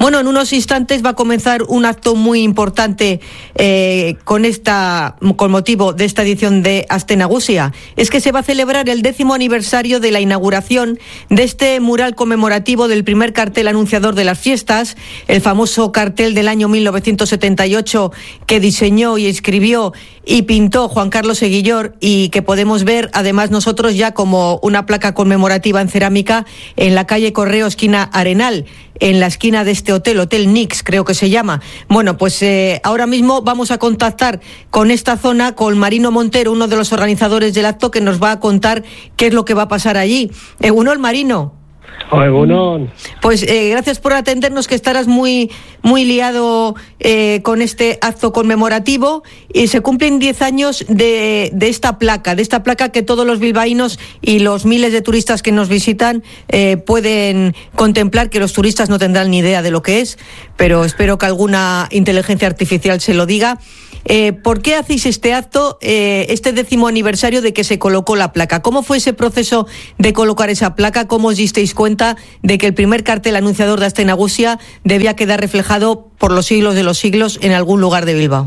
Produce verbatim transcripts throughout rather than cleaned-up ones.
Bueno, en unos instantes va a comenzar un acto muy importante eh, con esta, con motivo de esta edición de Aste Nagusia. Es que se va a celebrar el décimo aniversario de la inauguración de este mural conmemorativo del primer cartel anunciador de las fiestas, el famoso cartel del año mil novecientos setenta y ocho que diseñó y escribió y pintó Juan Carlos Eguillor, y que podemos ver además nosotros ya como una placa conmemorativa en cerámica en la calle Correo, esquina Arenal, en la esquina de este hotel, Hotel Nix creo que se llama. Bueno, pues eh, ahora mismo vamos a contactar con esta zona, con Marino Montero, uno de los organizadores del acto, que nos va a contar qué es lo que va a pasar allí. Egunon, Marino. Egunon. Pues eh, gracias por atendernos, que estarás muy muy liado eh, con este acto conmemorativo, y se cumplen diez años de, de esta placa, de esta placa que todos los bilbaínos y los miles de turistas que nos visitan eh, pueden contemplar, que los turistas no tendrán ni idea de lo que es, pero espero que alguna inteligencia artificial se lo diga. Eh, ¿Por qué hacéis este acto, eh, este décimo aniversario de que se colocó la placa? ¿Cómo fue ese proceso de colocar esa placa? ¿Cómo os disteis cuenta de que el primer cartel anunciador de Aste Nagusia debía quedar reflejado por los siglos de los siglos en algún lugar de Bilbao?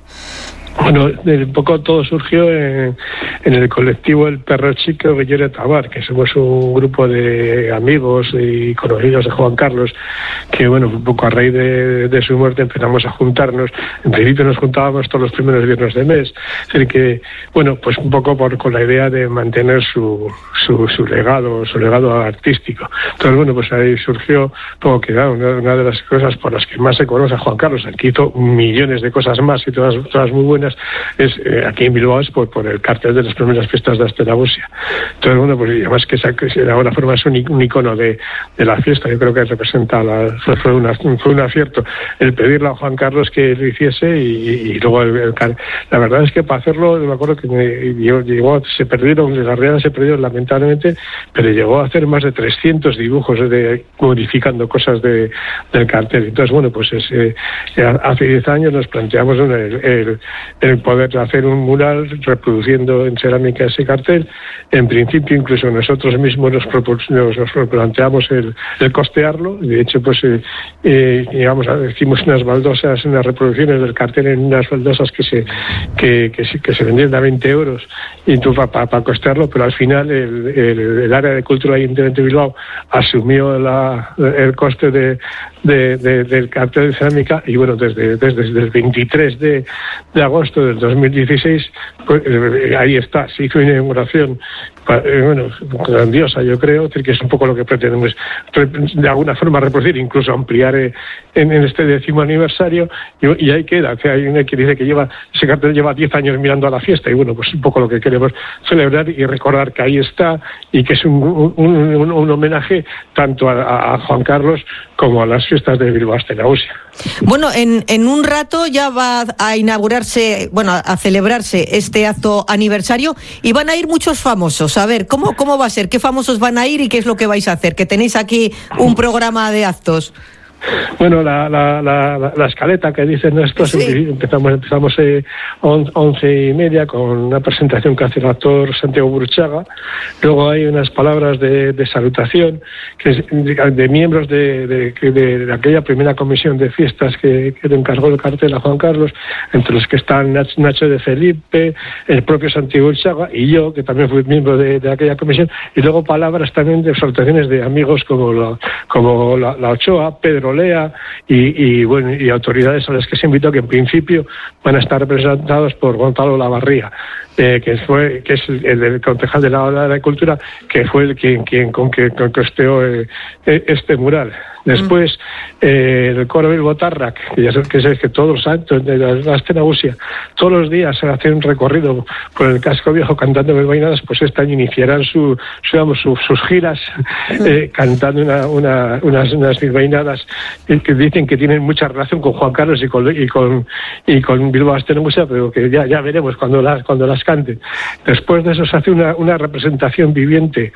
Bueno, un poco todo surgió en, en el colectivo El Perro Chico Guillere Tabar, que somos un grupo de amigos y conocidos de Juan Carlos, que bueno, un poco a raíz de, de su muerte empezamos a juntarnos. En principio nos juntábamos todos los primeros viernes de mes, es decir que, bueno, pues un poco por, con la idea de mantener su, su, su legado, su legado artístico. Entonces, bueno, pues ahí surgió, como que claro, una, una de las cosas por las que más se conoce a Juan Carlos, el que hizo millones de cosas más y todas, todas muy buenas, es eh, aquí en Bilbao es por, por el cartel de las primeras fiestas de Aste Nagusia. Entonces, bueno, pues además que, esa, que de alguna forma es un, un icono de, de la fiesta. Yo creo que representa, la, fue, fue, una, fue un acierto el pedirle a Juan Carlos que lo hiciese, y, y luego el, el, la verdad es que para hacerlo, me acuerdo que me, llegó, llegó, se perdieron, las reales se perdieron lamentablemente, pero llegó a hacer más de trescientos dibujos de, modificando cosas de, del cartel. Entonces, bueno, pues es, eh, hace diez años nos planteamos el, el el poder hacer un mural reproduciendo en cerámica ese cartel. En principio, incluso nosotros mismos nos, nos, nos planteamos el, el costearlo. De hecho, pues eh, eh, digamos, hicimos unas baldosas, unas reproducciones del cartel en unas baldosas que se que, que, que se vendían a veinte euros, y tú para pa, pa costearlo, pero al final el, el, el área de cultura del Ayuntamiento de Bilbao asumió la, el coste de, de, de, del cartel de cerámica, y bueno, desde, desde, desde el veintitrés de, de agosto del dos mil dieciséis, pues, eh, ahí está, se hizo una inauguración eh, bueno, grandiosa, yo creo, que es un poco lo que pretendemos de alguna forma reproducir, incluso ampliar eh, en, en este décimo aniversario, y, y ahí queda, que hay una que dice que lleva ese cartel lleva diez años mirando a la fiesta, y bueno, pues un poco lo que queremos celebrar y recordar que ahí está, y que es un, un, un, un homenaje tanto a, a Juan Carlos como a las fiestas de Bilbao Aste Nagusia. Bueno, en, en un rato ya va a inaugurarse, bueno, a celebrarse este acto aniversario, y van a ir muchos famosos. A ver, ¿cómo, cómo va a ser? ¿Qué famosos van a ir y qué es lo que vais a hacer? Que tenéis aquí un programa de actos. Bueno, la, la, la, la escaleta que dicen estos, sí. empezamos empezamos eh, on, once y media con una presentación que hace el actor Santiago Burchaga. Luego hay unas palabras de, de salutación que es de, de miembros de, de, de, de aquella primera comisión de fiestas que, que le encargó el cartel a Juan Carlos, entre los que están Nacho de Felipe, el propio Santiago Burchaga y yo, que también fui miembro de, de aquella comisión, y luego palabras también de salutaciones de amigos como la, como la, la Ochoa, Pedro Lea y, y bueno y autoridades a las que se invitó, que en principio van a estar representados por Gonzalo Lavarría, eh, que fue que es el, el concejal de la, de la Cultura, que fue el quien quien con que con costeó eh, este mural. Después, eh, el coro Bilbo Tarrak, que ya sé que es el que todos los santos de la Aste Nagusia, todos los días se hace un recorrido por el casco viejo cantando bilbainadas, pues este año iniciarán su, su, digamos, su, sus giras eh, cantando una, una, unas, unas bilbainadas eh, que dicen que tienen mucha relación con Juan Carlos y con y con, y con Bilbao Aste Nagusia, pero que ya, ya veremos cuando las, cuando las canten. Después de eso se hace una, una representación viviente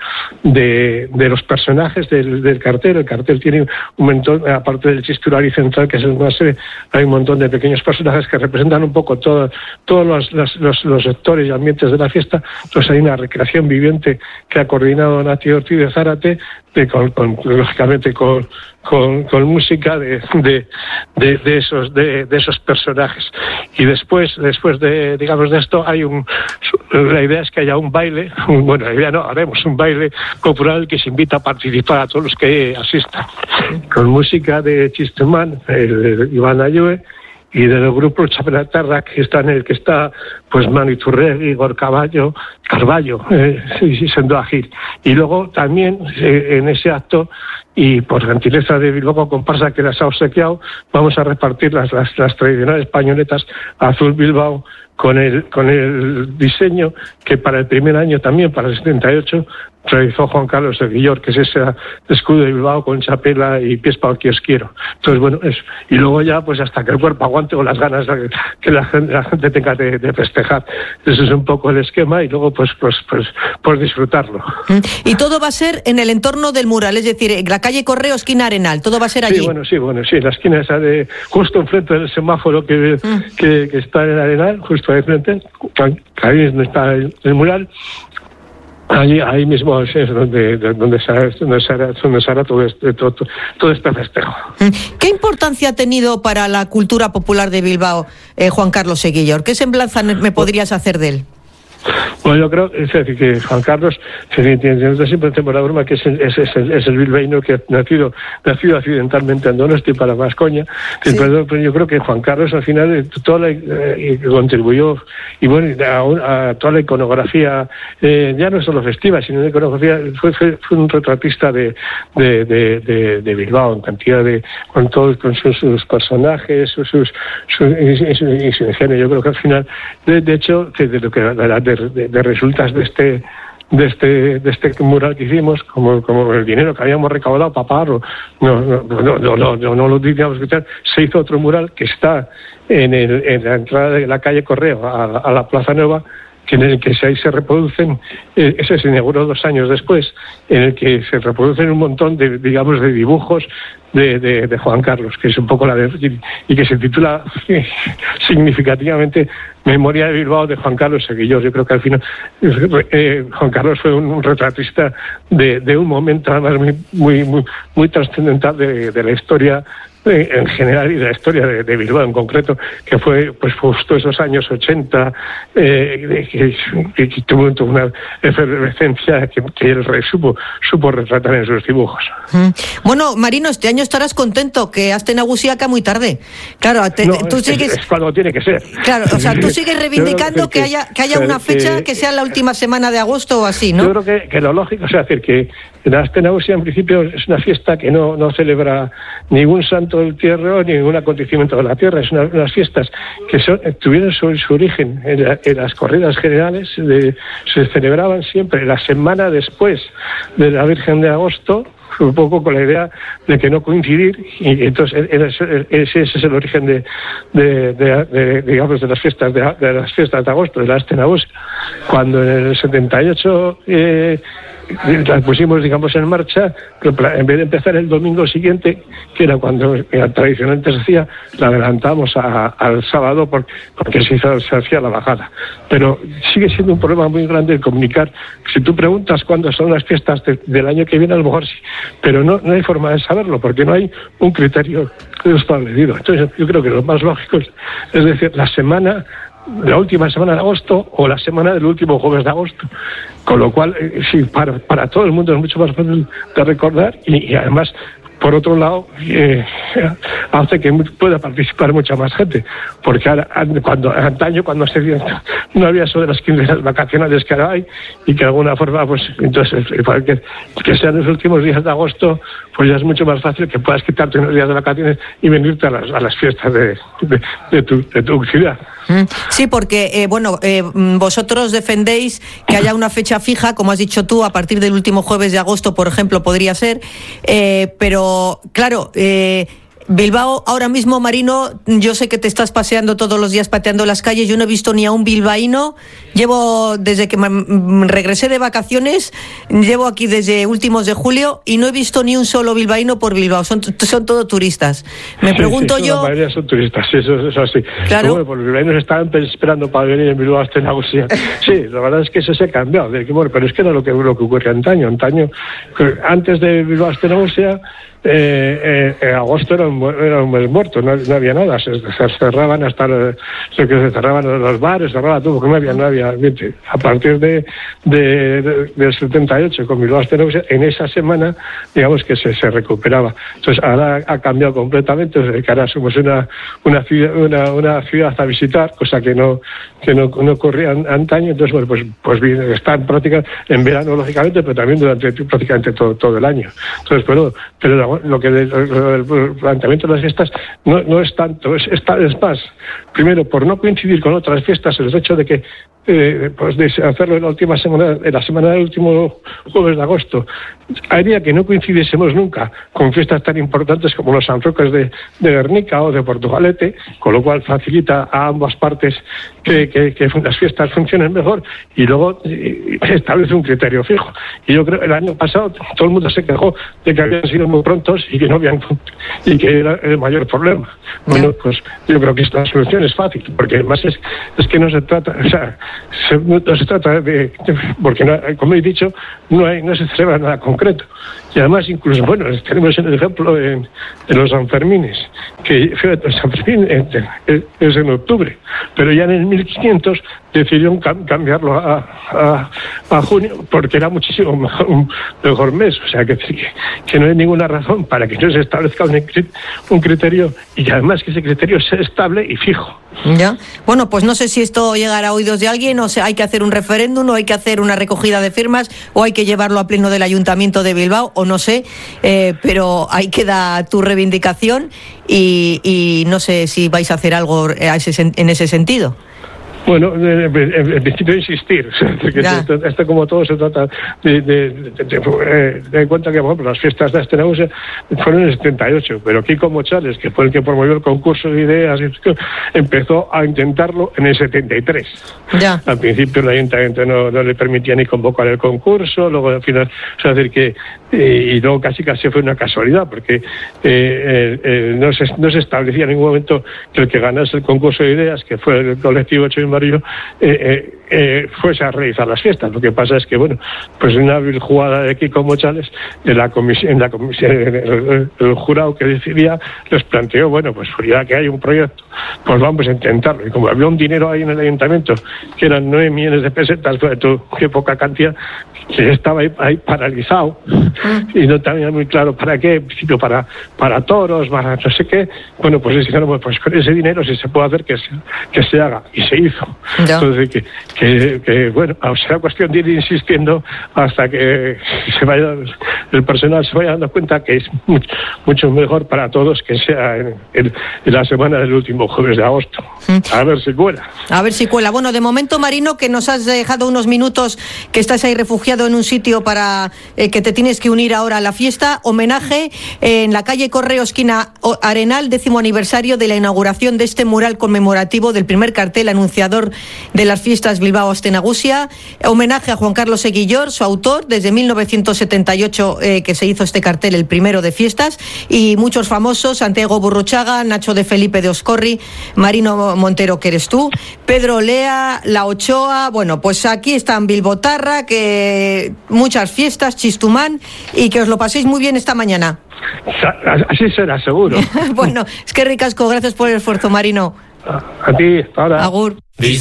de, de los personajes del, del cartel. El cartel tiene un montón, aparte del chistuari central, que es el más serie, hay un montón de pequeños personajes que representan un poco todo, todos los, los, los, los sectores y ambientes de la fiesta. Entonces hay una recreación viviente que ha coordinado Nati Ortiz de Zárate de, con, con, lógicamente con, con, con música de, de, de, de esos de, de esos personajes. Y después después de digamos de esto hay un la idea es que haya un baile, un, bueno la idea no, haremos un baile popular que se invita a participar a todos los que asistan, con música de Chisteman, el, el Iván Ayue, y del grupo Chapelaterra, que está en el que está pues Manu Iturregui, Igor Carballo, Carballo eh, y Sendo Agil. Y luego también eh, en ese acto, y por gentileza de Bilbao Comparsa que las ha obsequiado, vamos a repartir las, las, las tradicionales pañoletas Azul Bilbao con el con el diseño que para el primer año también, para el setenta y ocho, realizó Juan Carlos de Guillor, que es ese escudo de Bilbao con chapela y pies para el kiosquero. Entonces, bueno, eso. Y luego ya, pues hasta que el cuerpo aguante o las ganas de que la gente, la gente tenga de, de festejar. Ese es un poco el esquema y luego, pues, pues, pues, pues disfrutarlo. Y todo va a ser en el entorno del mural, es decir, la calle Correo, esquina Arenal, todo va a ser allí. Sí, bueno, sí, bueno, sí, la esquina esa de justo enfrente del semáforo que, mm. que, que está en el Arenal, justo ahí enfrente, ahí es donde está el, el mural. Allí, ahí mismo es donde, donde, se, hará, donde, se hará, donde se hará todo este, todo, todo este festejo. ¿Qué importancia ha tenido para la cultura popular de Bilbao eh, Juan Carlos Eguillor? ¿Qué semblanza me podrías hacer de él? Bueno, yo creo es decir, que Juan Carlos, siempre tengo la broma que es el, es, es el, es el bilbaíno que ha nacido, nacido accidentalmente en Donosti para Vascoña. Sí. Pero, pero yo creo que Juan Carlos al final toda la, eh, contribuyó y bueno a, a toda la iconografía, eh, ya no solo festiva, sino la iconografía, fue, fue, fue un retratista de, de, de, de, de Bilbao en cantidad de, con todos con sus, sus personajes, sus, sus, sus y, su, y su ingenio. Yo creo que al final, de, de hecho, de, de lo que de, de, de, de resultas de este de este de este mural que hicimos, como como el dinero que habíamos recaudado para pagarlo, no no no no no, no, no lo teníamos que echar. Se hizo otro mural que está en, el, en la entrada de la calle Correo a, a la Plaza Nueva, que en el que ahí se reproducen, eh, ese se inauguró dos años después, en el que se reproducen un montón de, digamos, de dibujos de, de, de Juan Carlos, que es un poco la de, y que se titula eh, significativamente Memoria de Bilbao de Juan Carlos Eguillor. Yo creo que al final eh, Juan Carlos fue un, un retratista de, de un momento además muy muy muy, muy trascendental de, de la historia en general y de la historia de, de Bilbao en concreto, que fue pues justo esos años ochenta, eh, que, que, que tuvo una efervescencia que, que el rey supo, supo retratar en sus dibujos. Mm. Bueno, Marino, este año estarás contento, que Aste Nagusiaca muy tarde. Claro, te, no, tú es, sigues... es cuando tiene que ser. Claro, o sea, tú sigues reivindicando que, que haya que haya una fecha que, que sea la última semana de agosto o así, ¿no? Yo creo que, que lo lógico es decir que la Aste Nagusia en principio es una fiesta que no, no celebra ningún santo del tierra ni ningún acontecimiento de la tierra. Es una, unas fiestas que son, tuvieron su, su origen en, la, en las corridas generales, de, se celebraban siempre la semana después de la Virgen de Agosto, un poco con la idea de que no coincidir, y entonces ese, ese es el origen de, de, de, de digamos de las fiestas de, de las fiestas de agosto, de la Aste Nagusia. Cuando en el setenta y ocho eh, la pusimos, digamos, en marcha, en vez de empezar el domingo siguiente, que era cuando tradicionalmente se hacía, la adelantamos a, al sábado porque, porque se, hizo, se hacía la bajada. Pero sigue siendo un problema muy grande el comunicar. Si tú preguntas cuándo son las fiestas de, del año que viene, a lo mejor sí, pero no, no hay forma de saberlo porque no hay un criterio establecido. Entonces yo creo que lo más lógico es, es decir, la semana la última semana de agosto o la semana del último jueves de agosto, con lo cual eh, sí, para, para todo el mundo es mucho más fácil de recordar y, y además por otro lado eh, hace que pueda participar mucha más gente, porque ahora, cuando antaño cuando se dio, no había eso de las quincenas vacacionales que ahora hay y que de alguna forma pues entonces que, que sean los últimos días de agosto pues ya es mucho más fácil que puedas quitarte unos días de vacaciones y venirte a las, a las fiestas de, de, de, tu, de tu ciudad. Sí, porque eh, bueno, eh, vosotros defendéis que haya una fecha fija, como has dicho tú, a partir del último jueves de agosto, por ejemplo, podría ser, eh, pero claro, eh, Bilbao, ahora mismo, Marino, yo sé que te estás paseando todos los días, pateando las calles. Yo no he visto ni a un bilbaíno. Llevo, desde que me regresé de vacaciones, llevo aquí desde últimos de julio y no he visto ni un solo bilbaíno por Bilbao. Son, son todo turistas. Me pregunto sí, sí, yo... La mayoría son turistas, sí, eso es así. Claro. Bueno, pues los bilbaínos estaban esperando para venir en Bilbao hasta Nagusia. Sí, la verdad es que eso se ha cambiado. Bueno, pero es que era lo que, lo que ocurría antaño. Antaño, antes de Bilbao hasta Nagusia, Eh, eh, agosto era un, era un mes muerto, no, no había nada, se, se cerraban hasta los, se cerraban los bares, cerraba todo, porque no había, no había ambiente. A partir de, de, de del setenta y ocho, con Bilbao Astenausia, en esa semana, digamos que se, se recuperaba. Entonces ahora ha cambiado completamente, desde que ahora somos una, una, ciudad, una, una ciudad a visitar, cosa que no, que no, no ocurría antaño. Entonces, bueno, pues, pues bien, está en práctica en verano, lógicamente, pero también durante prácticamente todo, todo el año. Entonces, bueno, pero lo que el planteamiento de las fiestas no, no es tanto, es, es, es más, primero por no coincidir con otras fiestas, el hecho de que eh, pues de hacerlo en la última semana, en la semana del último jueves de agosto, haría que no coincidiésemos nunca con fiestas tan importantes como los San Roques de, de Guernica o de Portugalete, con lo cual facilita a ambas partes que, que, que las fiestas funcionen mejor y luego eh, establece un criterio fijo. Y yo creo que el año pasado todo el mundo se quejó de que habían sido muy prontos y que no habían y que era el mayor problema. Bueno, pues yo creo que esta solución es fácil, porque además es, es que no se trata, o sea, se, no, no se trata de, porque no, como he dicho, no hay, no se celebra nada concreto. Y además, incluso, bueno, tenemos el ejemplo en, en los Sanfermines, que fíjate, San Fermín es, es en octubre, pero ya en el mil quinientos decidieron cam, cambiarlo a, a, a junio, porque era muchísimo mejor, un mejor mes. O sea, que, que, que no hay ninguna razón para que no se establezca un, un criterio y además que ese criterio sea estable y fijo. Ya. Bueno, pues no sé si esto llegará a oídos de alguien, o sea, hay que hacer un referéndum, o hay que hacer una recogida de firmas, o hay que llevarlo a pleno del Ayuntamiento de Bilbao, o no sé, eh, pero ahí queda tu reivindicación y, y no sé si vais a hacer algo a ese, en ese sentido. Bueno, en, en, en principio insistir, porque esto, esto como todo se trata de, de, de, de, de, de cuenta que, por ejemplo, las fiestas de Astenausia fueron en el setenta y ocho, pero Kiko Mochales, que fue el que promovió el concurso de ideas, empezó a intentarlo en el setenta y tres. Ya. Al principio el ayuntamiento no, no le permitía ni convocar el concurso, luego al final, o sea, decir que, eh, y luego casi casi fue una casualidad, porque eh, eh, eh, no, se, no se establecía en ningún momento que el que ganase el concurso de ideas, que fue el colectivo Ocho y Marillo, eh, eh, eh, fuese a realizar las fiestas. Lo que pasa es que, bueno, pues una hábil jugada de Kiko Mochales, en la comisión, en la comisión el, el, el jurado que decidía, les planteó, bueno, pues ya que hay un proyecto, pues vamos a intentarlo. Y como había un dinero ahí en el ayuntamiento, que eran nueve millones de pesetas, pues, qué poca cantidad, que estaba ahí, ahí paralizado, y no tenía muy claro para qué, en principio para, para toros, para no sé qué. Bueno, pues dijeron, pues con ese dinero si se puede hacer que se, que se haga, y se hizo. Ya. Entonces, que, que, que bueno, será cuestión de ir insistiendo hasta que se vaya, el personal se vaya dando cuenta que es mucho, mucho mejor para todos que sea en, en, en la semana del último jueves de agosto. Mm. A ver si cuela. A ver si cuela. Bueno, de momento, Marino, que nos has dejado unos minutos, que estás ahí refugiado en un sitio para eh, que te tienes que unir ahora a la fiesta. Homenaje eh, en la calle Correo, esquina Arenal, décimo aniversario de la inauguración de este mural conmemorativo del primer cartel anunciador de las fiestas Bilbao Astenagusia. Homenaje a Juan Carlos Eguillor, su autor, desde mil novecientos setenta y ocho eh, que se hizo este cartel, el primero de fiestas, y muchos famosos: Santiago Burruchaga, Nacho de Felipe de Oscorri, Marino Montero, que eres tú, Pedro Lea, La Ochoa. Bueno, pues aquí están Bilbotarra, que muchas fiestas, Chistumán, y que os lo paséis muy bien esta mañana. Así será, seguro. Bueno, es que ricasco, gracias por el esfuerzo, Marino. A, a ti, ahora. Agur.